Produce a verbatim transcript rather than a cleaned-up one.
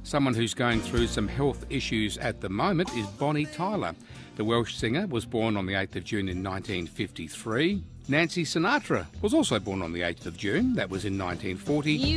Someone who's going through some health issues at the moment is Bonnie Tyler. The Welsh singer was born on the eighth of June in nineteen fifty-three. Nancy Sinatra was also born on the eighth of June, that was in nineteen forty. You